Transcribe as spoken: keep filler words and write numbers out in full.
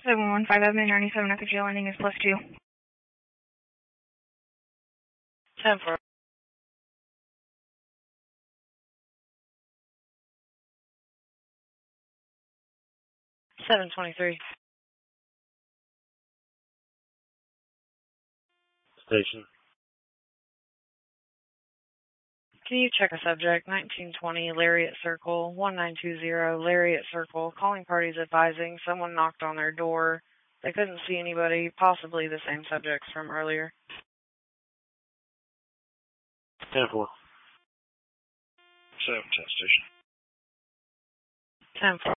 seven one five Avenue ninety-seven at the jail ending is plus two. ten four. seven twenty-three. Station. Can you check a subject? nineteen twenty Lariat Circle, one nine two zero Lariat Circle. Calling parties advising someone knocked on their door. They couldn't see anybody, possibly the same subjects from earlier. ten four. seven ten station. ten four.